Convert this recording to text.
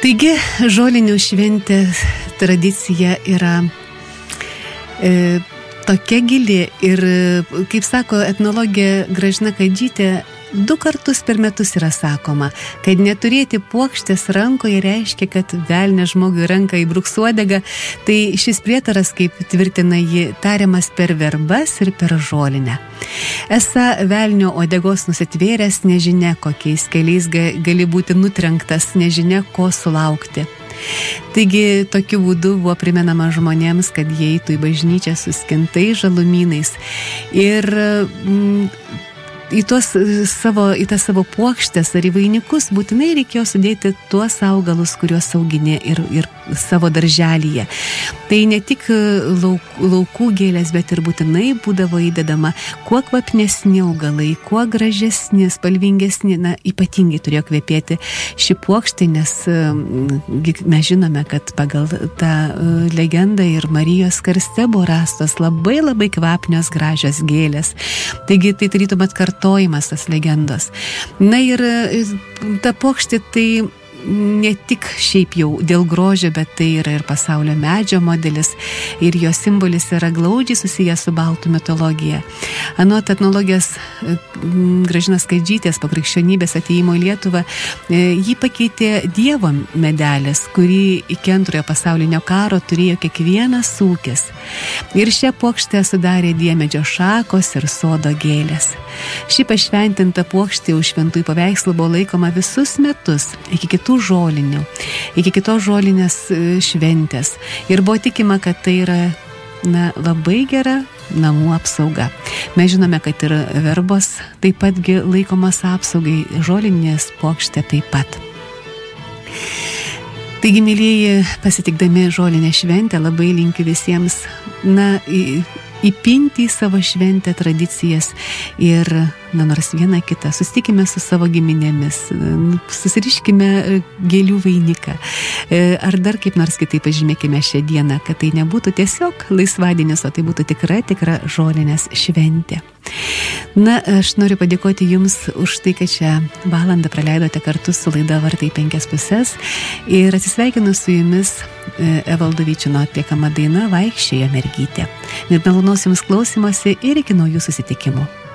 Taigi, žolinių šventės tradicija yra tokia gili ir, kaip sako etnologė Gražina Kadžytė, 2 kartus per metus yra sakoma, kad neturėti puokštės rankoje reiškia, kad velnias žmogui ranką įbruks uodegą. Tai šis prietaras, kaip tvirtina ji, tariamas per verbas ir per žolinę. Esą velnio uodegos nusitvėręs, nežinia kokiais keliais gali būti nutrenktas, nežinia ko sulaukti. Taigi tokiu būdu buvo primenama žmonėms, kad jie eitų į bažnyčią su skintais žalumynais ir į tas savo puokštes ar į vainikus būtinai reikėjo sudėti tuos augalus, kuriuos auginė ir savo darželyje. Tai ne tik laukų gėlės, bet ir būtinai būdavo įdedama kuo kvapnesni augalai, kuo gražesni, spalvingesni, ypatingai turėjo kvepėti ši puokštė, nes mes žinome, kad pagal tą legendą ir Marijos karste buvo rastos labai labai kvapnios gražios gėlės. Taigi tai tarytum atkartojimas tas legendos. Na ir ta puokštė tai ne tik šiaip jau dėl grožio, bet tai yra ir pasaulio medžio modelis ir jo simbolis yra glaudžiai susijęs su baltų mitologija. Anot etnologijos Gražinos Kadžytės po krikščionybės atėjimo į Lietuvą jį pakeitė Dievo medelis, kurį iki Antrojo pasaulinio karo turėjo kiekvienas ūkis. Ir šią puokštę sudarė diemedžio šakos ir sodo gėlės. Ši pašventinta puokštė už šventųjų paveikslų buvo laikoma visus metus iki kitų žolinių, iki kitos žolinės šventės. Ir buvo tikima, kad tai yra labai gera namų apsauga. Mes žinome, kad ir verbos taip patgi laikomos apsaugai, žolinės puokštė taip pat. Taigi, mylieji, pasitikdami žolinę šventę, labai linkiu visiems įpinti į savo šventę tradicijas ir nors vieną kitą, susitikime su savo giminėmis, susiriškime gėlių vainiką, ar dar kaip nors kitaip pažymėkime šią dieną, kad tai nebūtų tiesiog laisvadienis, o tai būtų tikra žolinės šventė. Aš noriu padėkoti Jums už tai, kad šią valandą praleidote kartu su laida Vartai 5 pusės ir atsisveikinu su Jumis Evaldo Vyčino atliekama daina Vaikščiojo mergytė. Ir malonaus Jums klausymosi ir iki naujų susitikimų.